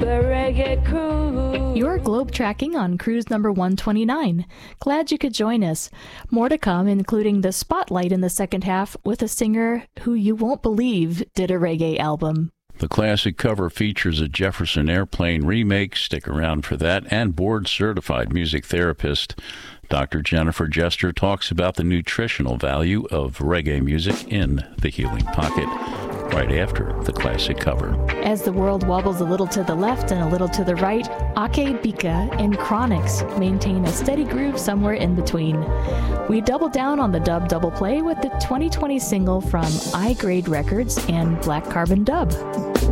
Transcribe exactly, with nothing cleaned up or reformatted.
reggae cruise. You're globe tracking on cruise number one twenty-nine. Glad you could join us. More to come, including the spotlight in the second half with a singer who you won't believe did a reggae album. The classic cover features a Jefferson Airplane remake. Stick around for that. And board-certified music therapist Doctor Jennifer Jester talks about the nutritional value of reggae music in the Healing Pocket right after the classic cover. As the world wobbles a little to the left and a little to the right, Ake Bika and Chronix maintain a steady groove somewhere in between. We double down on the dub double play with the twenty twenty single from I Grade Records and Black Carbon Dub.